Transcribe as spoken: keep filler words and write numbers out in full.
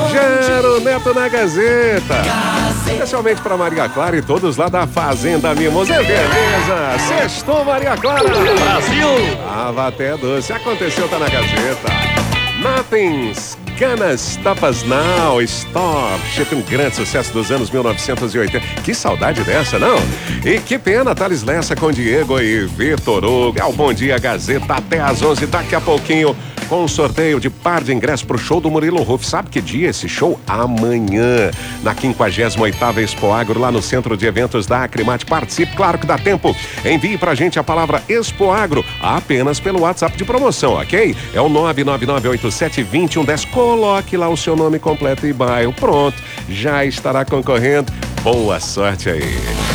Gero Neto na Gazeta. Especialmente para Maria Clara e todos lá da Fazenda Mimosa. É beleza. Sextou, Maria Clara. Brasil. Tava até doce. Aconteceu, tá na Gazeta. Nothing's Gonna Stop Us Now. Starship, um grande sucesso dos anos mil novecentos e oitenta. Que saudade dessa, não? E que pena, Thales Lessa com Diego e Vitor Hugo. É o Bom Dia Gazeta até às onze. Daqui a pouquinho, com um sorteio de par de ingressos pro show do Murilo Ruff. Sabe que dia esse show? Amanhã, na quinquagésima oitava Expo Agro, lá no Centro de Eventos da Acrimate. Participe, claro que dá tempo. Envie pra gente a palavra Expo Agro apenas pelo WhatsApp de promoção, ok? É o nove nove nove oito sete dois um um zero. Coloque lá o seu nome completo e bairro. Pronto, já estará concorrendo. Boa sorte aí.